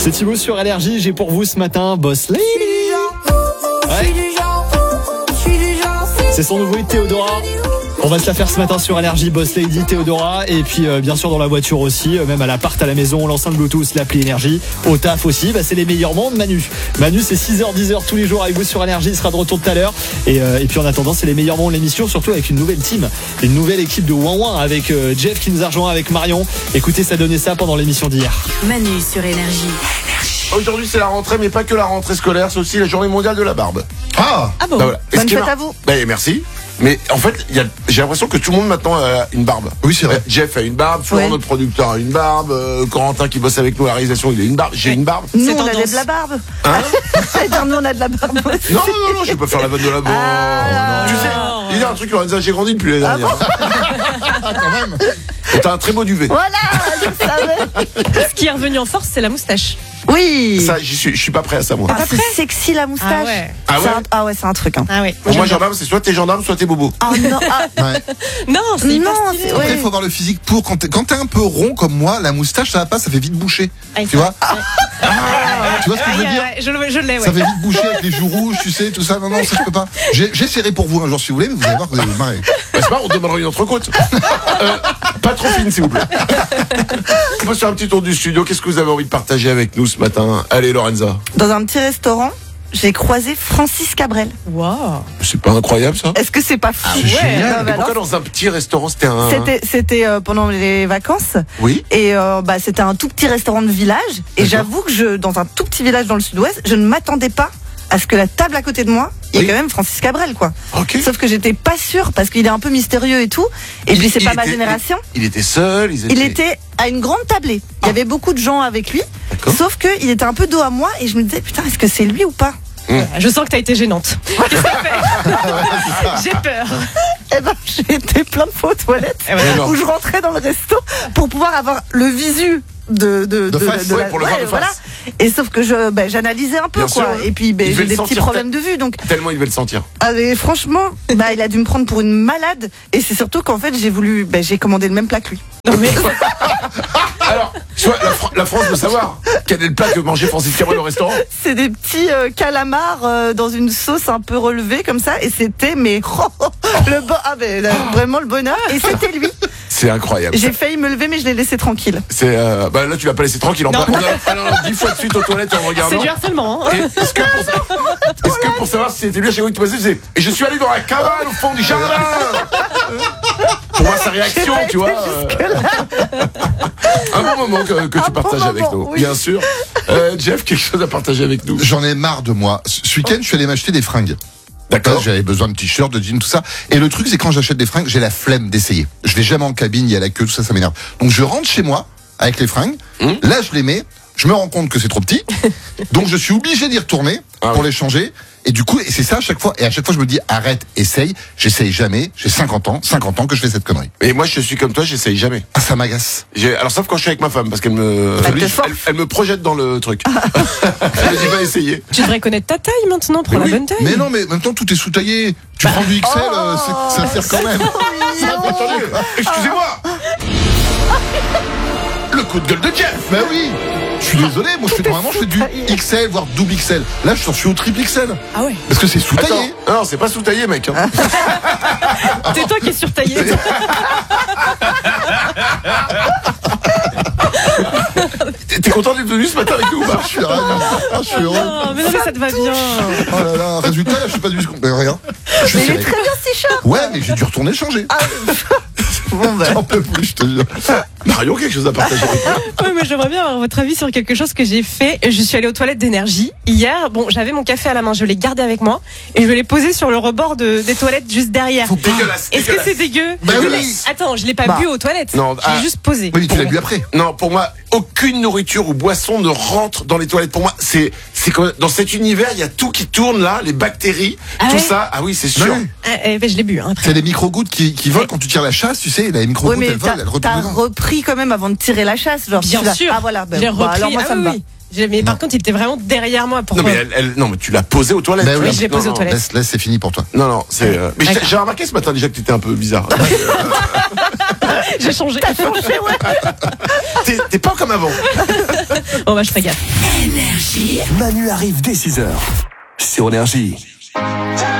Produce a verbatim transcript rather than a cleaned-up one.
C'est Thibaut sur L R J, j'ai pour vous ce matin Boss Lady. Ouais. C'est son nouveau hit Théodora. On va se la faire ce matin sur L R J, Boss Lady, Théodora. Et puis euh, bien sûr dans la voiture aussi, euh, même à l'appart, à la maison, l'enceinte Bluetooth, l'appli énergie. Au taf aussi, bah, c'est les meilleurs mondes. Manu, Manu c'est six heures dix heures tous les jours avec vous sur L R J. Il sera de retour tout à l'heure. Et, euh, et puis en attendant, c'est les meilleurs mondes l'émission, surtout avec une nouvelle team, une nouvelle équipe de Ouin Ouin avec euh, Jeff qui nous a rejoint avec Marion. Écoutez, ça donnait ça pendant l'émission d'hier. Manu sur Énergie. Aujourd'hui c'est la rentrée, mais pas que la rentrée scolaire, c'est aussi la journée mondiale de la barbe. Ah, Ah bon, Bah voilà. Et ce bonne qui est fête mar- à vous. Bah, merci. Mais en fait, il y a- j'ai l'impression que tout le monde maintenant a une barbe. Oui, c'est vrai. Euh, Jeff a une barbe, Florent, Ouais. notre producteur, a une barbe, euh, Corentin qui bosse avec nous à la réalisation, il a une barbe, j'ai une barbe. Nous, C'est on a tendance. de la barbe. Hein C'est-à-dire, nous, on a de la barbe aussi. Non, non, non, non, je vais pas faire la vanne de la barbe. Ah, tu sais, il y a un truc, Lorenza, j'ai grandi depuis les dernières. ah, quand même. Et t'as un très beau duvet. Voilà, je savais. Ce qui est revenu en force, c'est la moustache. Oui. Ça, j'y suis, je suis pas prêt à ça, moi. Ah, c'est sexy la moustache. Ah ouais. Ah C'est ouais un- Ah ouais, c'est un truc. Hein. Ah ouais. Pour moi, gendarme, c'est soit t'es gendarme, soit t'es bobo. Oh non, ah, Ouais. Non, c'est hyper non, stylé. c'est- Après, il ouais. faut avoir le physique pour. Quand t'es, quand t'es un peu rond comme moi, la moustache, ça va pas, ça fait vite boucher. Ah, Tu vois ouais. Tu vois ce que je veux Ouais, dire ouais, Je le- je l'ai, ouais. Ça fait vite boucher avec les joues rouges, tu sais, tout ça. Non, non, ça je peux pas. J'ai- J'essaierai pour vous un jour si vous voulez, mais vous allez voir que vous allez vous marrer. Bah, c'est pas, on demandera une entrecôte. Euh, pas trop fine, s'il vous plaît. On va se faire un petit tour du studio. Qu'est-ce que vous avez envie de partager avec nous ce matin? Allez, Lorenza. Dans un petit restaurant, j'ai croisé Francis Cabrel. Waouh. C'est pas incroyable, ça? Est-ce que c'est pas fou? c'est génial. Non, mais Et pourquoi alors, dans un petit restaurant, c'était un... C'était, c'était euh, pendant les vacances. Oui. Et euh, bah, c'était un tout petit restaurant de village. Et D'accord. j'avoue que je, dans un tout petit village dans le sud-ouest, je ne m'attendais pas à ce que la table à côté de moi, il y Oui. ait quand même Francis Cabrel, quoi. Ok. Sauf que j'étais pas sûre parce qu'il est un peu mystérieux et tout. Et Il- puis c'est il pas ma était- génération. Il était seul, ils étaient... Il était à une grande tablée. Il y avait beaucoup de gens avec lui. D'accord. Sauf que il était un peu dos à moi et je me disais putain, est-ce que c'est lui ou pas? Je sens que t'as été gênante. Qu'est-ce que t'as fait? J'ai peur. Eh ben, j'ai été plein de fois aux toilettes Et voilà. Alors. où je rentrais dans le resto pour pouvoir avoir le visu de de, De face, ouais, pour le voir de voilà. face. Et sauf que je ben, j'analysais un peu Bien quoi. sûr, ouais. Et puis ben, Il devait j'ai le des petits sentir, problèmes de vue donc Tellement il devait le sentir. ah, mais franchement bah, il a dû me prendre pour une malade et c'est surtout qu'en fait j'ai voulu ben, j'ai commandé le même plat que lui. Non, mais Alors, soit la, Fran- la France veut savoir quel est le plat que mangeait Francis Cabrel au restaurant. C'est des petits euh, calamars euh, dans une sauce un peu relevée comme ça et c'était mais le bon ah ben là, vraiment le bonheur et c'était lui. C'est incroyable. J'ai failli me lever mais je l'ai laissé tranquille. C'est euh, bah là tu l'as pas laissé tranquille. En Non. on a, ah non, non, dix fois de suite aux toilettes en c'est regardant. du harcèlement. Hein. Et Est-ce que, pour, est-ce que pour savoir si c'était lui à chaque fois que tu passais, c'est et je suis allé dans la cabane au fond du jardin pour voir sa réaction, tu vois. euh, un bon moment que, que Un tu bon partages avec moment, nous, oui. bien sûr. Euh, Jeff, quelque chose à partager avec nous? J'en ai marre de moi. Ce ce week-end, je suis allé m'acheter des fringues. D'accord. J'avais besoin de t-shirts, de jeans, tout ça. Et le truc, c'est quand j'achète des fringues, j'ai la flemme d'essayer. Je vais jamais en cabine, il y a la queue, tout ça, ça m'énerve. Donc je rentre chez moi avec les fringues. Mmh. Là, je les mets. Je me rends compte que c'est trop petit. Donc je suis obligé d'y retourner Ah pour oui. les changer. Et du coup, et c'est ça à chaque fois. Et à chaque fois, je me dis, arrête, essaye. J'essaye jamais. J'ai cinquante ans, cinquante ans que je fais cette connerie. Et moi je suis comme toi, j'essaye jamais. Ah, ça m'agace. J'ai- Alors sauf quand je suis avec ma femme parce qu'elle me, Elle te force. elle, elle me projette dans le truc. Elle me dit va essayer. Tu devrais connaître ta taille maintenant pour Mais la oui, bonne taille. Mais non, mais maintenant, tout est sous-taillé. Tu prends du X L, euh, c'est- ça sert quand même. Attendez, excusez-moi. Le coup de gueule de Jeff. Bah oui. Je suis désolé, moi je fais normalement je fais du sous-taillé. X L voire double X L. Là je suis au triple X L Ah ouais. parce que c'est Attends, sous-taillé. non, c'est pas sous-taillé, mec. hein. C'est toi qui es surtaillé. T'es t'es content d'être venu ce matin avec nous ou pas? Je suis ravi. Ah, je suis heureux. Oh, mais non, mais ça te va bien. Oh là là, résultat là je sais pas du tout. Mais regarde. Je Mais il sais est très bien ce t-shirt. Ouais, mais j'ai dû retourner changer. Bon ben J'en peux plus, je te jure. Marion, quelque chose à partager avec nous? Oui, mais j'aimerais bien avoir votre avis sur quelque chose que j'ai fait. Je suis allée aux toilettes d'énergie hier. Bon, j'avais mon café à la main, je l'ai gardé avec moi et je l'ai posé sur le rebord de, des toilettes juste derrière. Dégueulasse. Est-ce que dégueulasse. c'est dégueu? Bah Non, oui. mais Attends, je l'ai pas Bah. bu aux toilettes. Non, je l'ai ah. juste posé. Oui, mais tu l'as bu après. Non, pour moi, aucune nourriture ou boisson ne rentre dans les toilettes. Pour moi, c'est, c'est comme, dans cet univers, il y a tout qui tourne là, les bactéries, Ah tout ouais ça. Ah oui, c'est sûr. Bah oui. Ah, eh ben, je l'ai bu. Hein, après. C'est les micro-gouttes qui, qui volent quand tu tires la chasse, tu sais, les micro-gouttes oui mais elles volent, t'as, elles retournent t'as dedans. repris quand même avant de tirer la chasse genre Bien tu l'as- sûr. Ah voilà ben, J'ai bah, repris. alors moi ah, ça oui, me va. oui. J'ai- Mais par Non. contre, il était vraiment derrière moi. Non, Pourquoi mais elle, elle- non, mais tu l'as posé aux toilettes. Bah oui, Oui, je l'ai posé Non, aux non, toilettes. Laisse, laisse, c'est fini pour toi. Non, non, c'est. euh, Mais j'ai, D'accord. j'ai remarqué ce matin déjà que t'étais un peu bizarre. J'ai changé. t'es, t'es pas comme avant. Bon bah je ferai gaffe. Manu arrive dès six heures sur Énergie.